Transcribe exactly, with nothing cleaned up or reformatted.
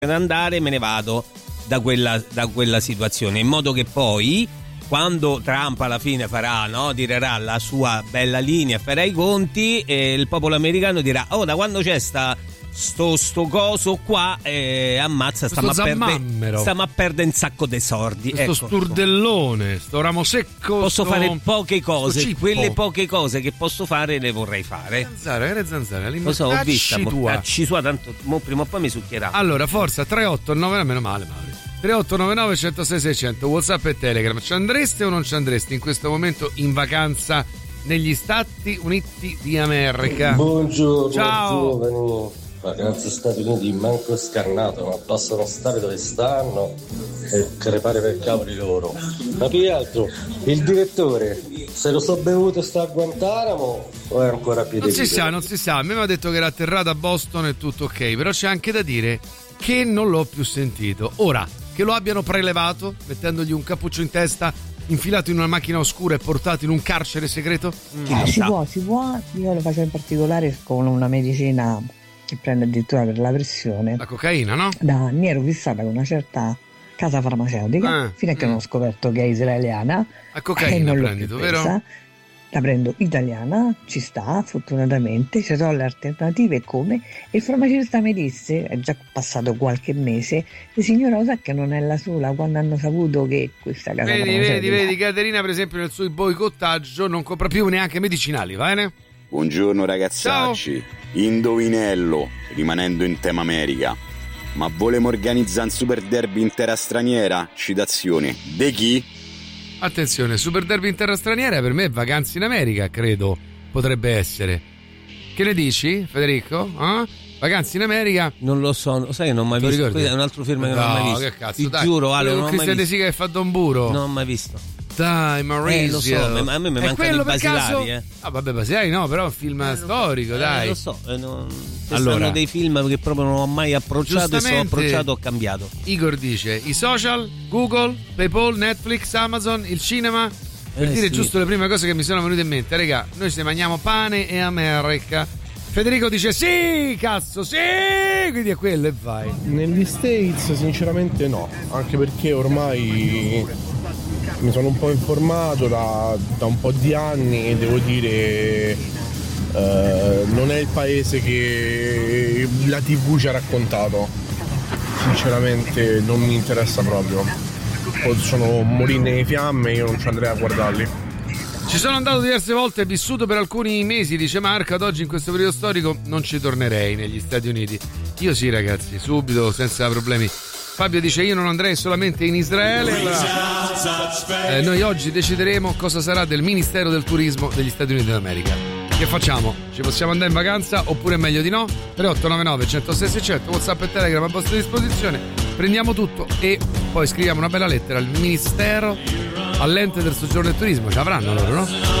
andare, me ne vado da quella, da quella situazione, in modo che poi quando Trump alla fine farà, no, tirerà la sua bella linea, farà i conti, e il popolo americano dirà: oh, da quando c'è sta sto, sto coso qua, eh, ammazza, stiamo a perdere stiamo a perdere un sacco di sordi, questo ecco, sturdellone, sto ramo secco, posso sto... fare poche cose, quelle poche cose che posso fare le vorrei fare. Zanzara, che zanzara, lo so, ho visto, mortacci sua, tanto mo prima o poi mi succhierà. Allora, forza, tre otto nove, meno male Mauri, tre otto nove nove uno zero sei sei zero zero, WhatsApp e Telegram. Ci andreste o non ci andreste in questo momento in vacanza negli Stati Uniti di America? Buongiorno, ciao. Giovani. Vacanze Stati Uniti manco scannato, ma possono stare dove stanno e crepare per cavoli loro. Ma più che altro, il direttore se lo so bevuto sta a Guantanamo o è ancora più non si sa, non si sa. A me mi ha detto che era atterrato a Boston e tutto ok, però c'è anche da dire che non l'ho più sentito. Ora, che lo abbiano prelevato mettendogli un cappuccio in testa, infilato in una macchina oscura e portato in un carcere segreto? Ah, si può, si può. Io lo faccio in particolare con una medicina che prende addirittura per la pressione. La cocaina, no? Da anni ero fissata con una certa casa farmaceutica, ah, fino a che mm. non ho scoperto che è israeliana. La cocaina prendi tu, vero? La prendo italiana, ci sta, fortunatamente, ci sono le alternative come. E il farmacista mi disse, è già passato qualche mese, la signora lo sa che non è la sola, quando hanno saputo che questa casa vedi, farmaceutica... Vedi, vedi, Caterina per esempio nel suo boicottaggio non compra più neanche medicinali, va bene? Buongiorno ragazzacci, ciao. Indovinello, rimanendo in tema America, ma volemo organizzare un super derby in terra straniera? Citazione, de chi? Attenzione, super derby in terra straniera per me è Vacanze in America, credo, potrebbe essere. Che ne dici, Federico? Eh? Vacanze in America? Non lo so, lo sai che non ho mai visto, ricordi? È un altro film che no, non ho mai visto. Che cazzo, ti dai. giuro, Ale, non ho mai Cristian De Sica che fa Don Buro. Non ho mai visto. Dai, Maurizio. Eh, lo so, a me mi mancano i basilari, eh. Ah, vabbè, basilari no, però è un film eh, storico, eh, dai. Lo so, eh, non... allora, sono dei film che proprio non ho mai approcciato, e se ho approcciato ho cambiato. Igor dice, i social, Google, PayPal, Netflix, Amazon, il cinema, per eh, dire sì. giusto le prime cose che mi sono venute in mente. Raga, noi ci mangiamo pane e America. Federico dice sì, cazzo, sì, quindi è quello e vai. Negli States sinceramente no, anche perché ormai mi sono un po' informato da, da un po' di anni e devo dire eh, non è il paese che la tivù ci ha raccontato. Sinceramente non mi interessa proprio. Possono morire nelle fiamme e io non ci andrei a guardarli. Ci sono andato diverse volte e vissuto per alcuni mesi, dice Marco, ad oggi in questo periodo storico non ci tornerei negli Stati Uniti. Io sì ragazzi, subito, senza problemi. Fabio dice io non andrei solamente in Israele. Allora, eh, noi oggi decideremo cosa sarà del Ministero del Turismo degli Stati Uniti d'America. Che facciamo? Ci possiamo andare in vacanza oppure è meglio di no? tre otto nove nove uno zero sei sei zero zero, WhatsApp e Telegram a vostra disposizione. Prendiamo tutto e poi scriviamo una bella lettera al Ministero all'ente del soggiorno e turismo. Ce l'avranno loro, no?